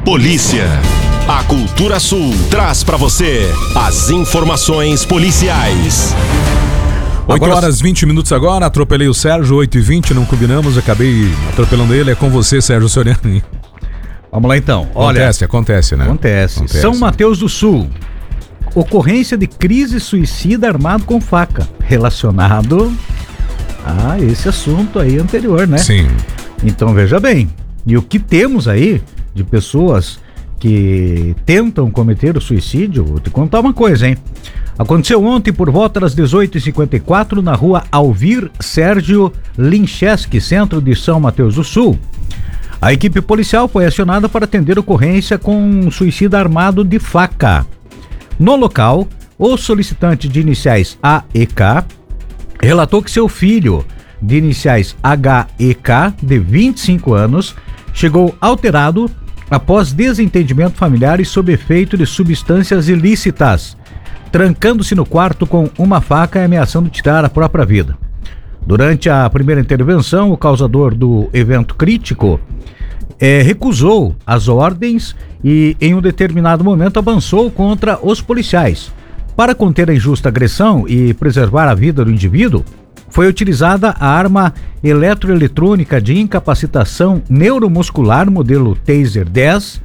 Polícia. A Cultura Sul traz para você as informações policiais. 8h20 agora, atropelei o Sérgio, 8h20, não combinamos, acabei atropelando ele, é com você, Sérgio Soriano. Vamos lá então. Acontece, né? Acontece. São Mateus do Sul. Ocorrência de crise suicida armado com faca. Relacionado a esse assunto aí anterior, né? Sim. Então veja bem, e o que temos aí de pessoas que tentam cometer o suicídio, vou te contar uma coisa, hein? Aconteceu ontem por volta das 18h54 na rua Alvir Sérgio Lincheski, centro de São Mateus do Sul. A equipe policial foi acionada para atender ocorrência com um suicida armado de faca. No local, o solicitante de iniciais AEK relatou que seu filho, de iniciais HEK, de 25 anos, chegou alterado após desentendimento familiar e sob efeito de substâncias ilícitas, trancando-se no quarto com uma faca e ameaçando tirar a própria vida. Durante a primeira intervenção, o causador do evento crítico recusou as ordens e, em um determinado momento, avançou contra os policiais. Para conter a injusta agressão e preservar a vida do indivíduo, foi utilizada a arma eletroeletrônica de incapacitação neuromuscular modelo Taser 10,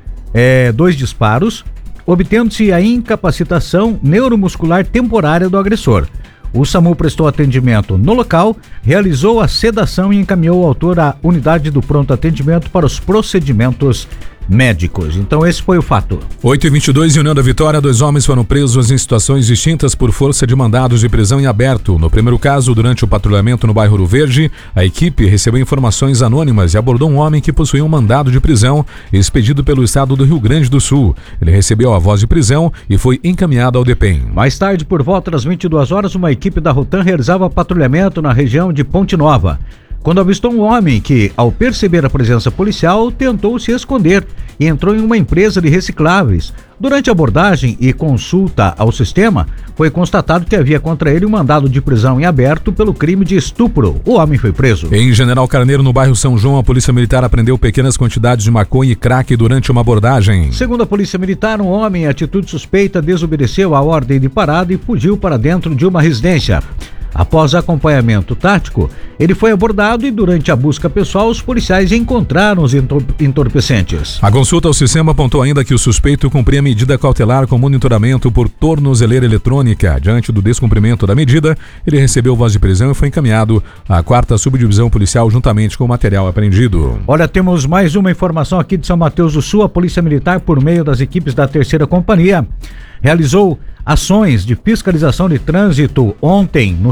2 disparos, obtendo-se a incapacitação neuromuscular temporária do agressor. O SAMU prestou atendimento no local, realizou a sedação e encaminhou o autor à unidade do pronto atendimento para os procedimentos médicos. Então esse foi o fato. 8h22 em União da Vitória, 2 homens foram presos em situações distintas por força de mandados de prisão em aberto. No primeiro caso, durante o patrulhamento no bairro Ouro Verde, a equipe recebeu informações anônimas e abordou um homem que possuía um mandado de prisão expedido pelo estado do Rio Grande do Sul. Ele recebeu a voz de prisão e foi encaminhado ao DEPEN. Mais tarde, por volta das 22 horas, uma equipe da Rotan realizava patrulhamento na região de Ponte Nova, quando avistou um homem que, ao perceber a presença policial, tentou se esconder e entrou em uma empresa de recicláveis. Durante a abordagem e consulta ao sistema, foi constatado que havia contra ele um mandado de prisão em aberto pelo crime de estupro. O homem foi preso. Em General Carneiro, no bairro São João, a Polícia Militar apreendeu pequenas quantidades de maconha e crack durante uma abordagem. Segundo a Polícia Militar, um homem em atitude suspeita desobedeceu a ordem de parada e fugiu para dentro de uma residência. Após acompanhamento tático, ele foi abordado e durante a busca pessoal, os policiais encontraram os entorpecentes. A consulta ao sistema apontou ainda que o suspeito cumpria medida cautelar com monitoramento por tornozeleira eletrônica. Diante do descumprimento da medida, ele recebeu voz de prisão e foi encaminhado à 4ª Subdivisão Policial juntamente com o material apreendido. Olha, temos mais uma informação aqui de São Mateus do Sul. A Polícia Militar, por meio das equipes da 3ª Companhia, realizou ações de fiscalização de trânsito ontem no